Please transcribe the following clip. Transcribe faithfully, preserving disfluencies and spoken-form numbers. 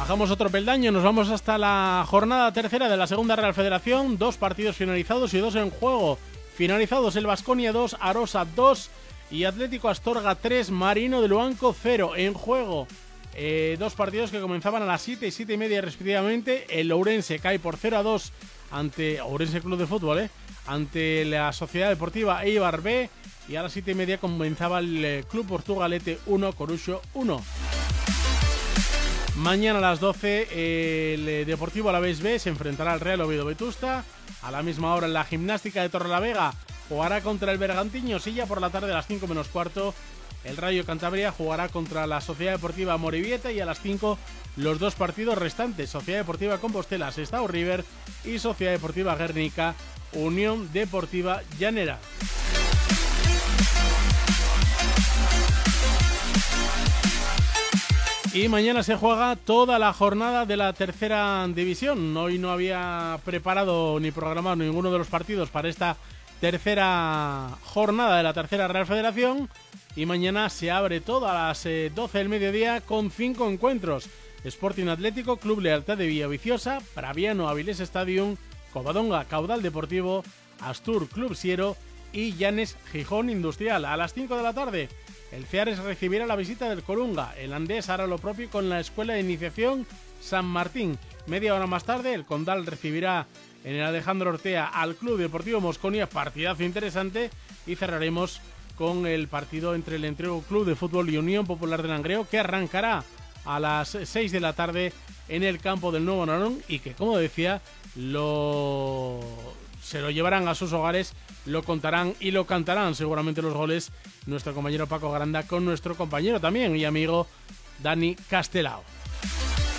Bajamos otro peldaño, nos vamos hasta la jornada tercera de la segunda Real Federación. Dos partidos finalizados y dos en juego. Finalizados: el Baskonia dos, Arosa dos y Atlético Astorga tres, Marino de Luanco cero. En juego eh, dos partidos que comenzaban a las siete y siete y media respectivamente. El Ourense cae por cero a dos ante Ourense Club de Fútbol, eh, ante la Sociedad Deportiva Eibar B, y a las siete y media comenzaba el eh, Club Portugalete uno, Coruxo uno. Mañana a las doce el Deportivo Alavés B se enfrentará al Real Oviedo Vetusta. A la misma hora en la Gimnástica de Torrelavega jugará contra el Bergantiños Silla. Por la tarde a las cinco menos cuarto el Rayo Cantabria jugará contra la Sociedad Deportiva Morevieta, y a las cinco los dos partidos restantes: Sociedad Deportiva Compostela Sestao River y Sociedad Deportiva Guernica Unión Deportiva Llanera. Y mañana se juega toda la jornada de la tercera división. Hoy no había preparado ni programado ninguno de los partidos para esta tercera jornada de la tercera Real Federación. Y mañana se abre todo a las eh, doce del mediodía con cinco encuentros: Sporting Atlético, Club Lealtad de Villaviciosa, Praviano Avilés Stadium, Covadonga Caudal Deportivo, Astur Club Siero y Llanes Gijón Industrial. A las cinco de la tarde el Ceares recibirá la visita del Colunga. El Andés hará lo propio con la Escuela de Iniciación San Martín. Media hora más tarde el Condal recibirá en el Alejandro Ortea al Club Deportivo Mosconia, partidazo interesante. Y cerraremos con el partido entre el Entrego Club de Fútbol y Unión Popular de Langreo, que arrancará a las seis de la tarde en el campo del Nuevo Narón, y que, como decía, lo... se lo llevarán a sus hogares, lo contarán y lo cantarán seguramente los goles nuestro compañero Paco Granda con nuestro compañero también y amigo Dani Castelao.